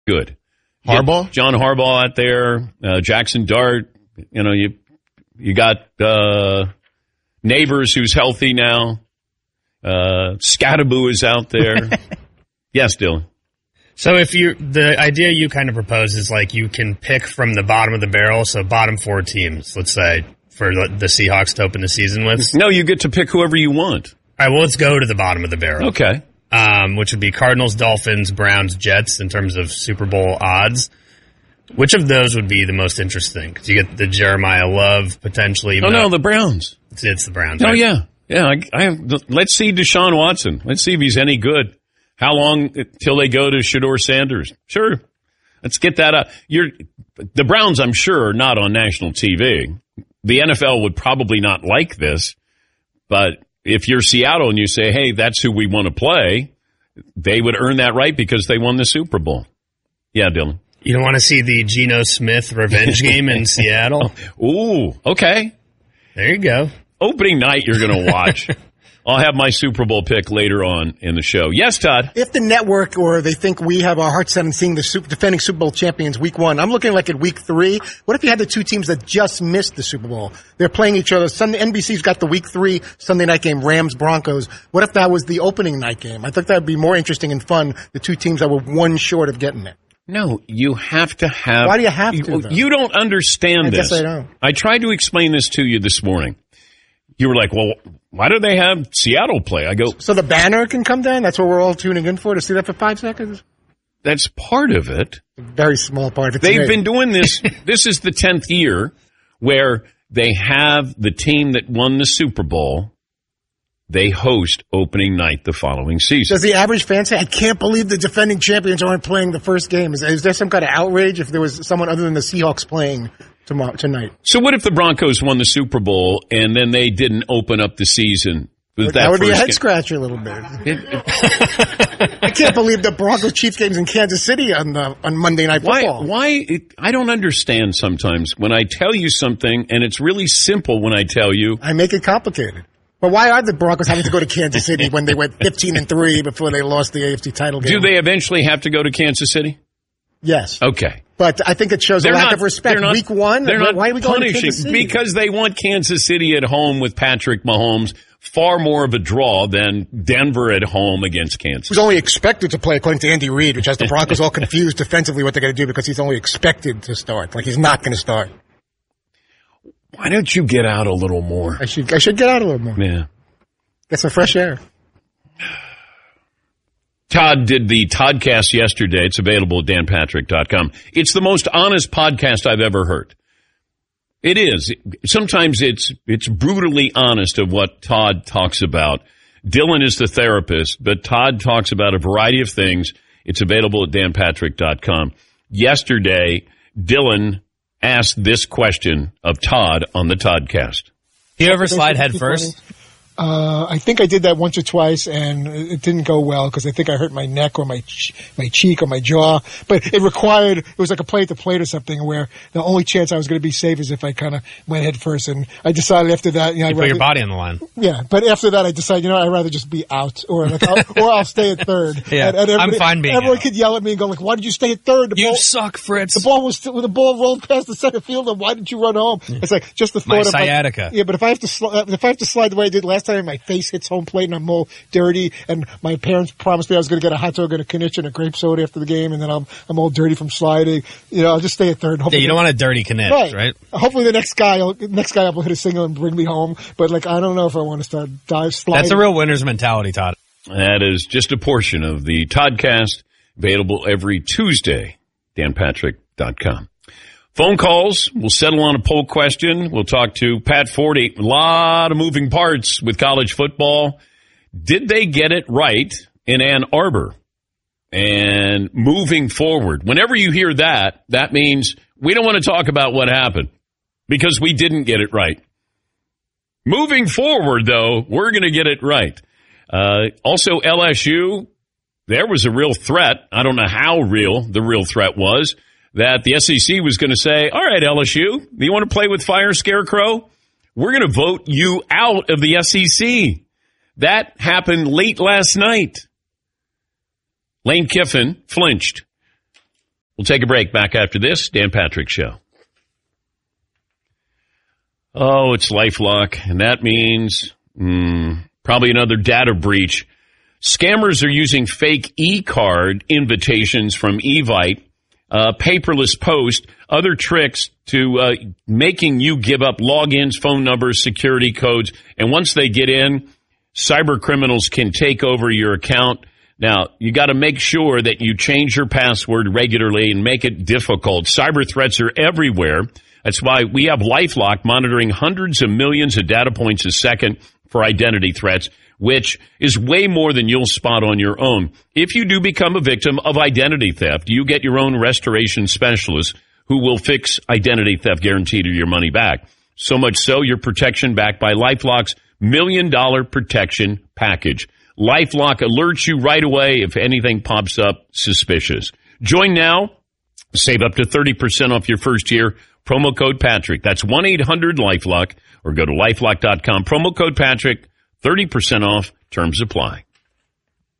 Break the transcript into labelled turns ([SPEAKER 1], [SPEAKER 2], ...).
[SPEAKER 1] Good.
[SPEAKER 2] Harbaugh?
[SPEAKER 1] John Harbaugh out there, Jackson Dart. You got Neighbors, who's healthy now. Scattaboo is out there. Yes, Dylan.
[SPEAKER 3] So the idea you kind of propose is like you can pick from the bottom of the barrel, so bottom 4 teams, let's say, for the Seahawks to open the season with.
[SPEAKER 1] No, you get to pick whoever you want.
[SPEAKER 3] All right, well, let's go to the bottom of the barrel.
[SPEAKER 1] Okay.
[SPEAKER 3] Which would be Cardinals, Dolphins, Browns, Jets in terms of Super Bowl odds. Which of those would be the most interesting? Because you get the Jeremiah Love potentially.
[SPEAKER 1] No, the Browns.
[SPEAKER 3] It's the Browns.
[SPEAKER 1] Oh,
[SPEAKER 3] right?
[SPEAKER 1] yeah. Yeah, let's see Deshaun Watson. Let's see if he's any good. How long till they go to Shedeur Sanders? Sure. Let's get that up. The Browns, I'm sure, are not on national TV. The NFL would probably not like this, but if you're Seattle and you say, hey, that's who we want to play, they would earn that right because they won the Super Bowl. Yeah, Dylan.
[SPEAKER 3] You don't want to see the Geno Smith revenge game in Seattle?
[SPEAKER 1] Ooh, okay.
[SPEAKER 3] There you go.
[SPEAKER 1] Opening night you're going to watch. I'll have my Super Bowl pick later on in the show. Yes, Todd?
[SPEAKER 2] If the network or they think we have our hearts set on seeing the defending Super Bowl champions week 1, I'm looking like at week 3. What if you had the 2 teams that just missed the Super Bowl? They're playing each other. NBC's got the week 3 Sunday night game, Rams-Broncos. What if that was the opening night game? I think that would be more interesting and fun, the 2 teams that were 1 short of getting it.
[SPEAKER 1] No, you have to have...
[SPEAKER 2] Why do you have to, though?
[SPEAKER 1] You don't understand this.
[SPEAKER 2] I guess I don't.
[SPEAKER 1] I tried to explain this to you this morning. You were like, well, why do they have Seattle play? I go...
[SPEAKER 2] So the banner can come down? That's what we're all tuning in for, to see that for 5 seconds?
[SPEAKER 1] That's part of it.
[SPEAKER 2] A very small part of it.
[SPEAKER 1] They've been doing this. This is the 10th year where they have the team that won the Super Bowl. They host opening night the following season.
[SPEAKER 2] Does the average fan say, I can't believe the defending champions aren't playing the first game? Is there some kind of outrage if there was someone other than the Seahawks playing tonight?
[SPEAKER 1] So what if the Broncos won the Super Bowl and then they didn't open up the season?
[SPEAKER 2] That would be a head scratcher a little bit. I can't believe the Broncos-Chiefs game's in Kansas City on Monday Night Football.
[SPEAKER 1] Why? I don't understand sometimes when I tell you something, and it's really simple when I tell you.
[SPEAKER 2] I make it complicated. But why are the Broncos having to go to Kansas City when they went 15-3 before they lost the AFC title game?
[SPEAKER 1] Do they eventually have to go to Kansas City?
[SPEAKER 2] Yes.
[SPEAKER 1] Okay.
[SPEAKER 2] But I think it shows a lack of respect. Week 1, why are we going to Kansas City?
[SPEAKER 1] Because they want Kansas City at home with Patrick Mahomes. Far more of a draw than Denver at home against Kansas.
[SPEAKER 2] He's only expected to play, according to Andy Reid, which has the Broncos all confused defensively what they're going to do because he's only expected to start. Like, he's not going to start.
[SPEAKER 1] Why don't you get out a little more?
[SPEAKER 2] I should get out a little more.
[SPEAKER 1] Yeah.
[SPEAKER 2] Get some fresh air.
[SPEAKER 1] Todd did the Toddcast yesterday. It's available at danpatrick.com. It's the most honest podcast I've ever heard. It is. Sometimes it's brutally honest of what Todd talks about. Dylan is the therapist, but Todd talks about a variety of things. It's available at danpatrick.com. Yesterday, Dylan asked this question of Todd on the Toddcast.
[SPEAKER 3] Do you ever slide head first?
[SPEAKER 2] I think I did that once or twice, and it didn't go well because I think I hurt my neck or my cheek or my jaw. But it was like a plate to plate or something where the only chance I was going to be safe is if I kind of went head first. And I decided after that,
[SPEAKER 3] you put your body on the line.
[SPEAKER 2] Yeah, but after that, I decided, I'd rather just be out or I'll stay at third.
[SPEAKER 3] Yeah, and I'm fine being
[SPEAKER 2] everyone
[SPEAKER 3] out.
[SPEAKER 2] could yell at me and go like, "Why did you stay at third?
[SPEAKER 3] You suck, Fritz."
[SPEAKER 2] The ball rolled past the center fielder. Why didn't you run home? It's like just the thought
[SPEAKER 3] my
[SPEAKER 2] of
[SPEAKER 3] sciatica.
[SPEAKER 2] Yeah, but if I have to slide the way I did last time, my face hits home plate and I'm all dirty. And my parents promised me I was going to get a hot dog and a knish and a grape soda after the game, and then I'm all dirty from sliding. I'll just stay at third.
[SPEAKER 3] Yeah, you don't want a dirty knish, right?
[SPEAKER 2] Hopefully the next guy up will hit a single and bring me home. But I don't know if I want to start sliding.
[SPEAKER 3] That's a real winner's mentality, Todd.
[SPEAKER 1] That is just a portion of the Toddcast, available every Tuesday. danpatrick.com. Phone calls. We'll settle on a poll question. We'll talk to Pat Forty. A lot of moving parts with college football. Did they get it right in Ann Arbor? And moving forward, whenever you hear that, that means we don't want to talk about what happened because we didn't get it right. Moving forward, though, we're going to get it right. Also, LSU, there was a real threat. I don't know how real the real threat was. That the SEC was going to say, all right, LSU, do you want to play with Fire Scarecrow? We're going to vote you out of the SEC. That happened late last night. Lane Kiffin flinched. We'll take a break. Back after this, Dan Patrick Show. Oh, it's LifeLock, and that means probably another data breach. Scammers are using fake e-card invitations from Evite, paperless post, other tricks to making you give up logins, phone numbers, security codes. And once they get in, cyber criminals can take over your account. Now, you got to make sure that you change your password regularly and make it difficult. Cyber threats are everywhere. That's why we have LifeLock monitoring hundreds of millions of data points a second for identity threats, which is way more than you'll spot on your own. If you do become a victim of identity theft, you get your own restoration specialist who will fix identity theft, guaranteed your money back. So much so, your protection backed by LifeLock's $1 million protection package. LifeLock alerts you right away if anything pops up suspicious. Join now. Save up to 30% off your first year. Promo code Patrick. That's 1-800-LifeLock or go to LifeLock.com. Promo code Patrick. 30% off. Terms apply.